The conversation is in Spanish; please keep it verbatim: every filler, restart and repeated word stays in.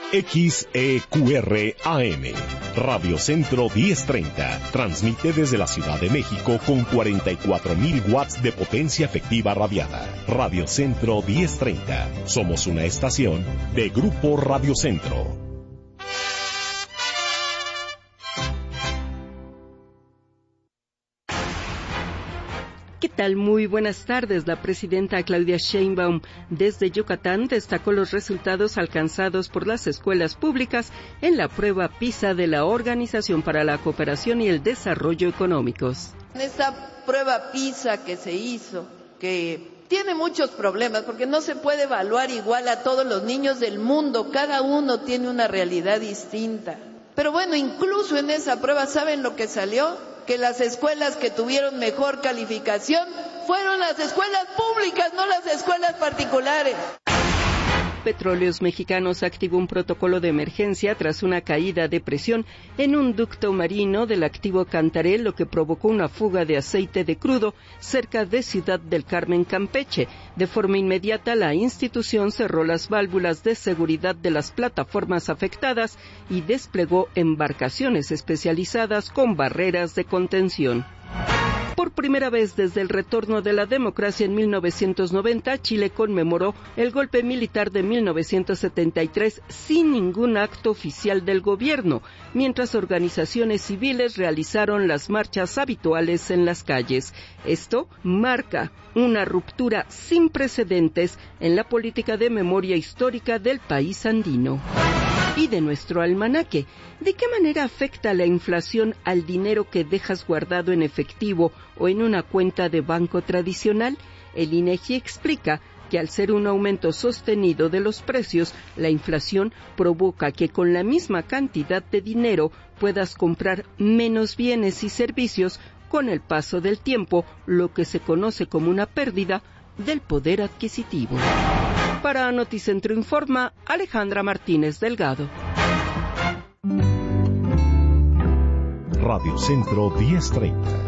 X E Q R A M, Radio Centro diez treinta, transmite desde la Ciudad de México con cuarenta y cuatro mil watts de potencia efectiva radiada. Radio Centro diez treinta, somos una estación de Grupo Radio Centro. ¿Qué tal? Muy buenas tardes. La presidenta Claudia Sheinbaum desde Yucatán destacó los resultados alcanzados por las escuelas públicas en la prueba PISA de la Organización para la Cooperación y el Desarrollo Económicos. En esta prueba PISA que se hizo, que tiene muchos problemas porque no se puede evaluar igual a todos los niños del mundo, cada uno tiene una realidad distinta. Pero bueno, incluso en esa prueba, ¿saben lo que salió? Que las escuelas que tuvieron mejor calificación fueron las escuelas públicas, no las escuelas particulares. Petróleos Mexicanos activó un protocolo de emergencia tras una caída de presión en un ducto marino del activo Cantarell, lo que provocó una fuga de aceite de crudo cerca de Ciudad del Carmen, Campeche. De forma inmediata, la institución cerró las válvulas de seguridad de las plataformas afectadas y desplegó embarcaciones especializadas con barreras de contención. Por primera vez desde el retorno de la democracia en mil novecientos noventa, Chile conmemoró el golpe militar de mil novecientos setenta y tres sin ningún acto oficial del gobierno, mientras organizaciones civiles realizaron las marchas habituales en las calles. Esto marca una ruptura sin precedentes en la política de memoria histórica del país andino. Y de nuestro almanaque, ¿de qué manera afecta la inflación al dinero que dejas guardado en efectivo o en una cuenta de banco tradicional? El INEGI explica que al ser un aumento sostenido de los precios, la inflación provoca que con la misma cantidad de dinero puedas comprar menos bienes y servicios con el paso del tiempo, lo que se conoce como una pérdida del poder adquisitivo. Para Noticentro Informa, Alejandra Martínez Delgado. Radio Centro diez treinta,